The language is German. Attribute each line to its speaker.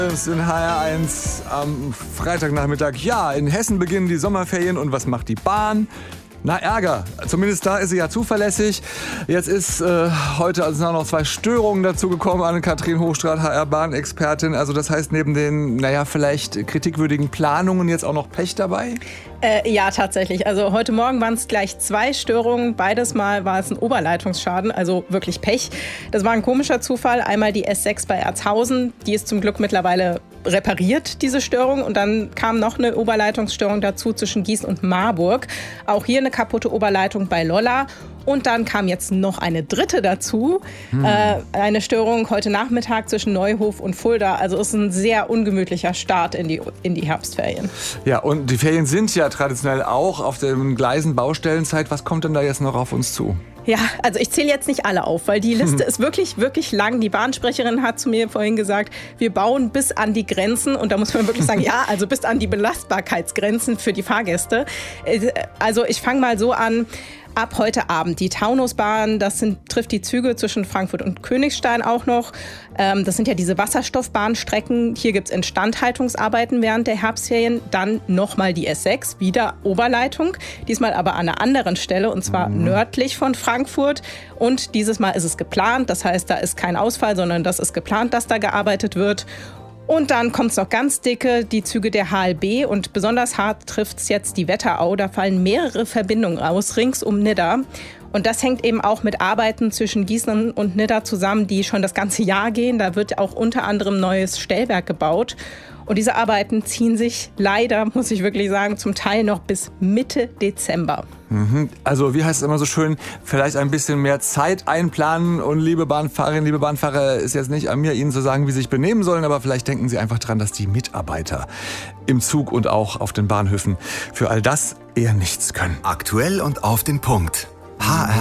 Speaker 1: In HR1 am Freitagnachmittag. Ja, in Hessen beginnen die Sommerferien und was macht die Bahn? Na, Ärger. Zumindest da ist sie ja zuverlässig. Jetzt ist heute also noch 2 Störungen dazu gekommen. Anne-Kathrin Hochstraat, HR-Bahn-Expertin. Also das heißt, neben den, vielleicht kritikwürdigen Planungen jetzt auch noch Pech dabei?
Speaker 2: Ja, tatsächlich. Also heute Morgen waren es gleich 2 Störungen. Beides Mal war es ein Oberleitungsschaden, also wirklich Pech. Das war ein komischer Zufall. Einmal die S6 bei Erzhausen. Die ist zum Glück mittlerweile repariert, diese Störung. Und dann kam noch eine Oberleitungsstörung dazu zwischen Gießen und Marburg. Auch hier eine kaputte Oberleitung bei Lolla. Und dann kam jetzt noch eine dritte dazu. Eine Störung heute Nachmittag zwischen Neuhof und Fulda. Also ist ein sehr ungemütlicher Start in die Herbstferien.
Speaker 1: Ja, und die Ferien sind ja traditionell auch auf den Gleisen Baustellenzeit. Was kommt denn da jetzt noch auf uns zu?
Speaker 2: Ja, also ich zähle jetzt nicht alle auf, weil die Liste ist wirklich, wirklich lang. Die Bahnsprecherin hat zu mir vorhin gesagt, wir bauen bis an die Grenzen. Und da muss man wirklich sagen, ja, also bis an die Belastbarkeitsgrenzen für die Fahrgäste. Also ich fange mal so an. Ab heute Abend die Taunusbahn, trifft die Züge zwischen Frankfurt und Königstein auch noch. Das sind ja diese Wasserstoffbahnstrecken. Hier gibt es Instandhaltungsarbeiten während der Herbstferien. Dann nochmal die S6, wieder Oberleitung. Diesmal aber an einer anderen Stelle und zwar nördlich von Frankfurt. Und dieses Mal ist es geplant. Das heißt, da ist kein Ausfall, sondern das ist geplant, dass da gearbeitet wird. Und dann kommt es noch ganz dicke, die Züge der HLB. Und besonders hart trifft es jetzt die Wetterau. Da fallen mehrere Verbindungen aus, rings um Nidda. Und das hängt eben auch mit Arbeiten zwischen Gießen und Nidda zusammen, die schon das ganze Jahr gehen. Da wird auch unter anderem neues Stellwerk gebaut. Und diese Arbeiten ziehen sich leider, muss ich wirklich sagen, zum Teil noch bis Mitte Dezember.
Speaker 1: Also wie heißt es immer so schön, vielleicht ein bisschen mehr Zeit einplanen. Und liebe Bahnfahrerinnen, liebe Bahnfahrer, ist jetzt nicht an mir, Ihnen zu sagen, wie Sie sich benehmen sollen. Aber vielleicht denken Sie einfach dran, dass die Mitarbeiter im Zug und auch auf den Bahnhöfen für all das eher nichts können.
Speaker 3: Aktuell und auf den Punkt. HR